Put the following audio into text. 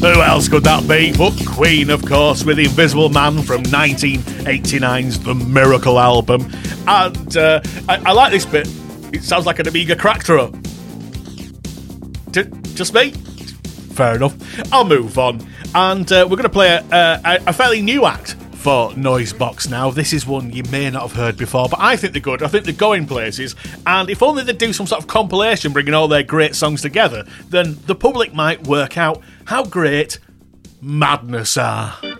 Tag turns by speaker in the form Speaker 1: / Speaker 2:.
Speaker 1: Who else could that be but Queen, of course, with The Invisible Man from 1989's The Miracle album. And I like this bit. It sounds like an Amiga crack throw. Just me? Fair enough. I'll move on. And we're going to play a fairly new act for Noisebox now. This is one you may not have heard before, but I think they're good. I think they're going places. And if only they'd do some sort of compilation bringing all their great songs together, then the public might work out how great Madness are.